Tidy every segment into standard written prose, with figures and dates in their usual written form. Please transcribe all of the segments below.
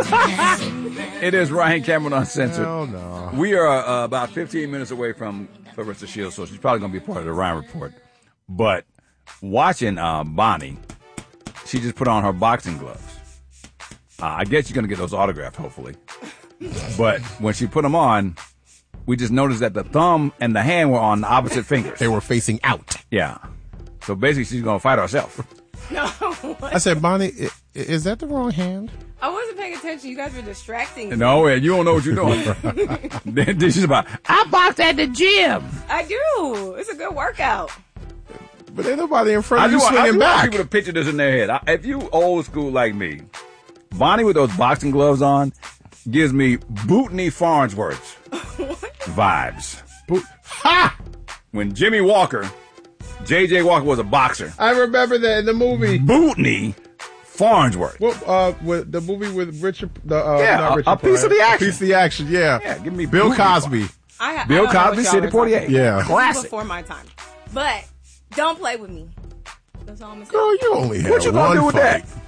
It is Ryan Cameron Uncensored. Hell no. We are about 15 minutes away from Clarissa Shields, so she's probably going to be part of the Ryan Report. But watching Bonnie, she just put on her boxing gloves. I guess you're going to get those autographed, hopefully. But when she put them on, we just noticed that the thumb and the hand were on the opposite fingers. They were facing out. Yeah. So basically, she's going to fight herself. No. I said, Bonnie, is that the wrong hand? I wasn't paying attention. You guys were distracting me. No, you don't know what you're doing. Then she's about, I box at the gym. I do. It's a good workout. But ain't nobody in front of you I swinging want back. people to picture this in their head. If you old school like me, Bonnie with those boxing gloves on gives me Bootney Farnsworth vibes. Ha! When Jimmy Walker, J.J. Walker was a boxer. I remember that in the movie. Bootney Farnsworth. Well, with the movie with Richard, a piece of the action. A piece of the action, yeah. Yeah, give me Bill Bootney Cosby. Bill Cosby, City 48. Yeah. Classic. Before my time. But don't play with me. That's all I'm saying. Girl, you only had What you gonna do with fight. that?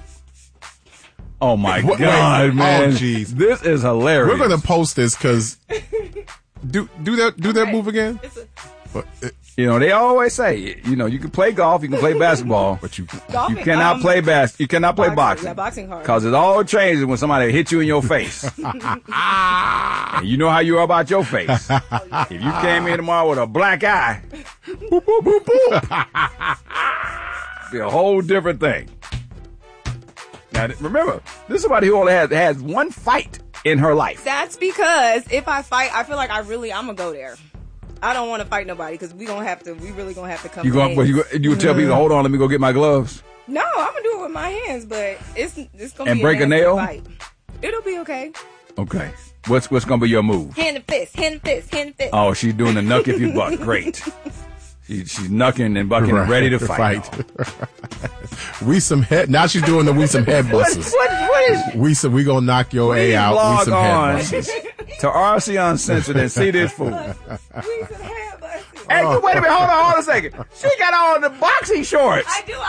Oh my Wait, God, man! Oh, jeez. This is hilarious. We're gonna post this because do that move again. You know, they always say, you know, you can play golf, you can play basketball, but you cannot play you cannot play boxing. Yeah, boxing hard. Because it all changes when somebody hits you in your face. And you know how you are about your face. If you came in tomorrow with a black eye, boop, boop, boop, boop. Be a whole different thing. Now, remember, this is somebody who only has one fight in her life. That's because if I fight, I feel like I'm gonna go there. I don't want to fight nobody because we really gonna have to come. You tell people, hold on, let me go get my gloves. No, I'm gonna do it with my hands, but it's gonna and be break a nasty nail. Fight. It'll be okay. Okay, what's gonna be your move? Hand and fist, hand and fist, hand and fist. Oh, she's doing the knuck if you buck. Great. She's knucking and bucking and ready to fight. We some head. Now she's doing the we some head busters. What is? We gonna knock your A out. Log We some on head busters. to RC Uncensored and see this fool. We some hand busters. Hey, wait a minute, hold on a second. She got on the boxing shorts. I do.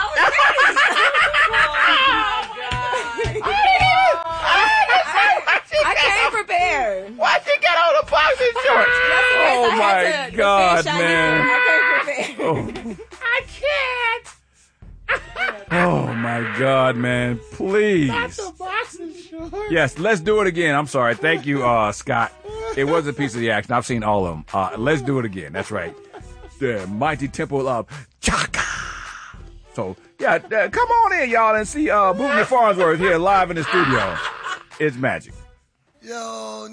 I came prepared. Why she got on the boxing shorts? Oh my God, man! I can't. Oh my God, man! Please. Not the boxing shorts. Yes, let's do it again. I'm sorry. Thank you, Scott. It was a piece of the action. I've seen all of them. Let's do it again. That's right. The mighty temple of Chaka. So, yeah, come on in, y'all, and see Bootney Farnsworth here live in the studio. It's magic. Yo,